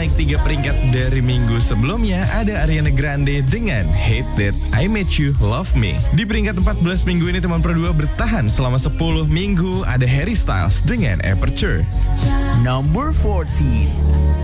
naik 3 peringkat dari minggu sebelumnya. Ada Ariana Grande dengan Hate That I Made You Love Me. Di peringkat 14 minggu ini teman Pro 2 bertahan selama 10 minggu. Ada Harry Styles dengan Aperture. Number 14.